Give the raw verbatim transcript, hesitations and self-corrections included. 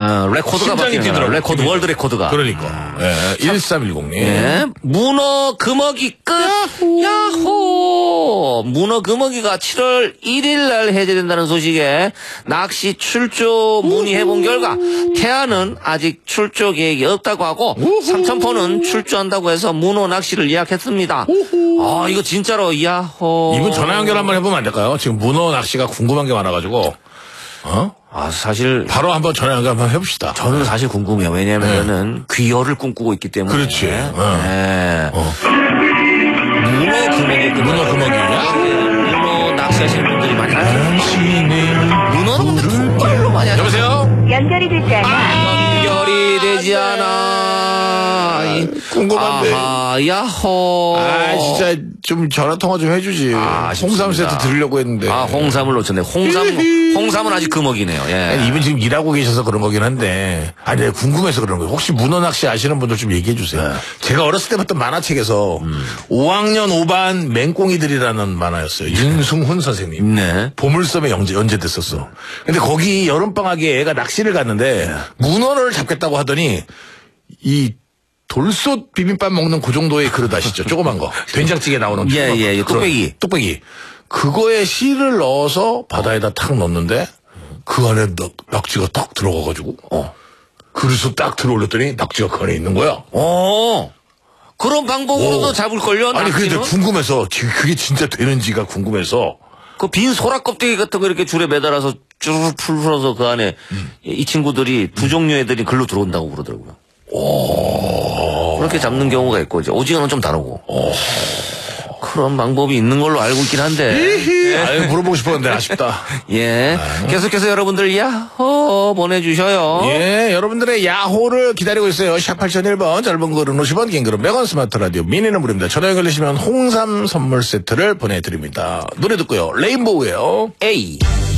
어, 레코드가 바뀌는 레코드 월드 레코드가. 그러니까. 예, 일삼일공님. 예. 문어 금어기 끝. 야호. 야호. 문어 금어기가 칠월 일일 날 해제된다는 소식에 낚시 출조 문의해본 결과 태안은 아직 출조 계획이 없다고 하고 삼천포는 출조한다고 해서 문어 낚시를 예약했습니다. 아, 이거 진짜로 야호. 이분 전화 연결 한번 해보면 안 될까요? 지금 문어 낚시가 궁금한 게 많아가지고. 어? 아, 사실 바로 한번 전화 연결 한번 해봅시다. 저는 사실 궁금해요. 왜냐면은 네. 귀여를 꿈꾸고 있기 때문에. 그렇지. 네. 어. 네. 어. 문어 금어기. 문어 금어기냐? 네. 문어 낚시하시는 분들이 많이 하시죠. 문어는 근데 톱발로 많이 하죠. 여보세요? 연결이 되지 않아. 연결이 되지 않아. 궁금한데. 아하, 야호. 아, 진짜 좀 전화 통화 좀 해주지. 아, 홍삼 세트 드리려고 했는데. 아, 홍삼을 놓쳤네. 홍삼, 홍삼은 아직 금어기네요. 예. 아니, 이분 지금 일하고 계셔서 그런 거긴 한데. 아니, 내가 궁금해서 그런 거예요. 혹시 문어 낚시 아시는 분들 좀 얘기해 주세요. 네. 제가 어렸을 때 봤던 만화책에서 음. 오 학년 오 반 맹꽁이들이라는 만화였어요. 윤승훈 선생님. 네. 보물섬에 연재, 연재됐었어. 근데 거기 여름방학에 애가 낚시를 갔는데 네. 문어를 잡겠다고 하더니 이 돌솥 비빔밥 먹는 그 정도의 그릇 아시죠? 조그만 거. 된장찌개 나오는. 예, 예, 예. 뚝배기. 뚝배기. 그거에 씨를 넣어서 바다에다 탁 넣었는데 그 안에 낙, 낙지가 딱 들어가가지고 어. 그릇을 딱 들어올렸더니 낙지가 그 안에 있는 거야. 어. 그런 방법으로도 오. 잡을걸요? 아니, 근데 궁금해서 그게 진짜 되는지가 궁금해서. 그 빈 소라 껍데기 같은 거 이렇게 줄에 매달아서 쭈르륵 풀어서 그 안에 음. 이 친구들이 두 종류 애들이 글로 들어온다고 그러더라고요. 오. 그렇게 잡는 경우가 있고, 이제 오징어는 좀 다르고. 오. 그런 방법이 있는 걸로 알고 있긴 한데. 예. 아유, 물어보고 싶었는데 아쉽다. 예. 아. 계속해서 여러분들 야호 보내주셔요. 예. 여러분들의 야호를 기다리고 있어요. 샵 팔공공일 번, 짧은 글은 오십 원, 긴 글은 백 원, 스마트 라디오, 미니는 무료입니다. 전화 연결되시면 홍삼 선물 세트를 보내드립니다. 노래 듣고요. 레인보우예요. 에이.